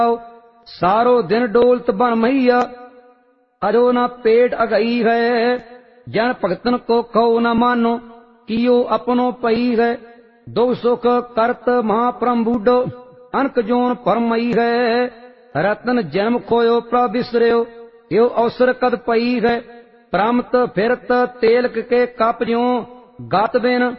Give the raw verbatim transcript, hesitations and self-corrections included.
सारो दिन डोलत बन मैया अजो न पेट अगई है। जन भगतन को कहो न मानो कियो अपनो पई है। दो सुख करत महाप्रभुडो अनक जोन परमई है। रतन जन्म खोयो प्रभ बिसरियो यो अवसर कद पई है। प्रमत फिरत तेलक के कप ज्यों गात बिन